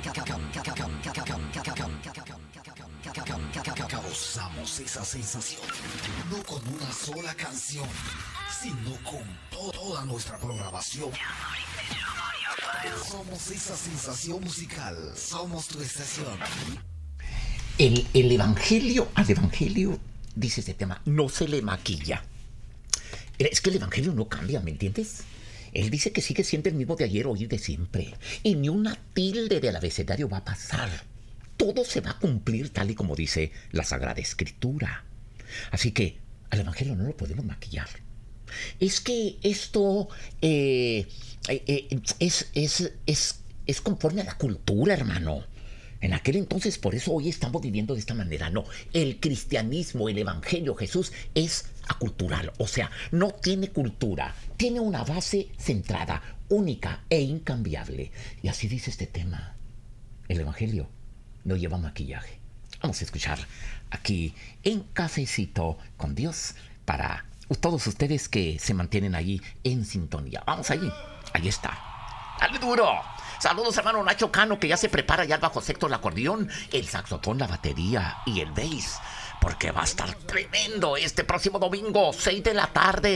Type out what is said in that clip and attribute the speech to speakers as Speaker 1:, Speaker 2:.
Speaker 1: Causamos esa sensación, no con una sola canción, sino con toda nuestra programación. Somos esa sensación musical, somos tu estación.
Speaker 2: El evangelio, al evangelio, dice este tema, no se le maquilla. Es que el evangelio no cambia, ¿me entiendes? Él dice que sigue siendo el mismo de ayer, hoy y de siempre. Y ni una tilde del abecedario va a pasar. Todo se va a cumplir tal y como dice la Sagrada Escritura. Así que al evangelio no lo podemos maquillar. Es que esto es conforme a la cultura, hermano. En aquel entonces, por eso hoy estamos viviendo de esta manera. No, el cristianismo, el evangelio, Jesús es acultural. O sea, no tiene cultura. Tiene una base centrada, única e incambiable. Y así dice este tema. El evangelio no lleva maquillaje. Vamos a escuchar aquí en Cafecito con Dios para todos ustedes que se mantienen ahí en sintonía. Vamos allí. Ahí está. ¡Dale duro! Saludos, hermano Nacho Cano, que ya se prepara ya el bajo sexto, el acordeón, el saxofón, la batería y el bass. Porque va a estar tremendo este próximo domingo, 6 de la tarde.